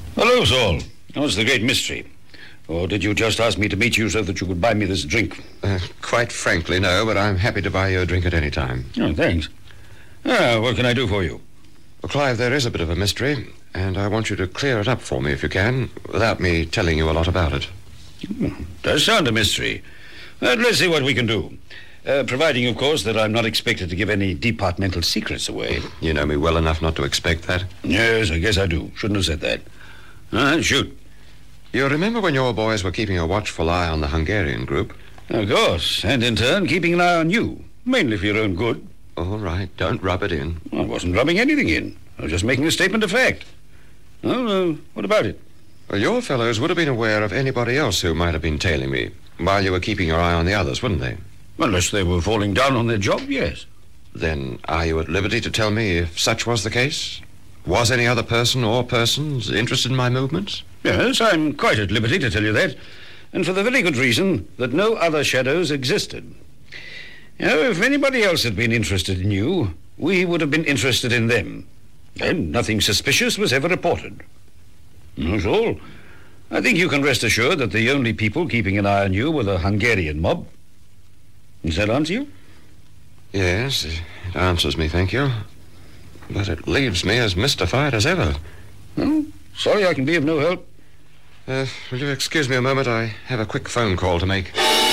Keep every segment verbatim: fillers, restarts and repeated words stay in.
Hello, Saul. What's the great mystery? Or did you just ask me to meet you so that you could buy me this drink? Uh, quite frankly, no, but I'm happy to buy you a drink at any time. Oh, thanks. Ah, what can I do for you? Well, Clive, there is a bit of a mystery, and I want you to clear it up for me if you can, without me telling you a lot about it. Hmm, does sound a mystery. Uh, let's see what we can do. Uh, providing, of course, that I'm not expected to give any departmental secrets away. You know me well enough not to expect that. Yes, I guess I do. Shouldn't have said that. Uh, shoot. You remember when your boys were keeping a watchful eye on the Hungarian group? Of course, and in turn keeping an eye on you, mainly for your own good. All right, don't rub it in. I wasn't rubbing anything in. I was just making a statement of fact. Well, uh, what about it? Well, your fellows would have been aware of anybody else who might have been tailing me, while you were keeping your eye on the others, wouldn't they? Unless they were falling down on their job, yes. Then are you at liberty to tell me if such was the case? Was any other person or persons interested in my movements? Yes, I'm quite at liberty to tell you that, and for the very good reason that no other shadows existed. You know, if anybody else had been interested in you, we would have been interested in them, and nothing suspicious was ever reported. That's all. I think you can rest assured that the only people keeping an eye on you were the Hungarian mob. Does that answer you? Yes, it answers me, thank you. But it leaves me as mystified as ever. Well, sorry I can be of no help. Uh, will you excuse me a moment? I have a quick phone call to make.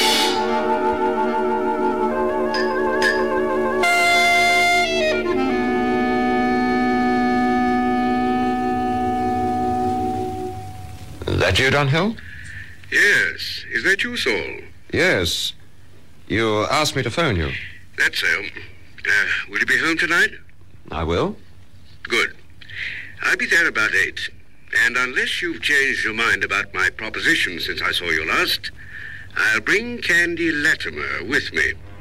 That you, Dunhill? Yes. Is that you, Saul? Yes. You asked me to phone you. That's so. Uh, will you be home tonight? I will. Good. I'll be there about eight. And unless you've changed your mind about my proposition since I saw you last, I'll bring Candy Latimer with me.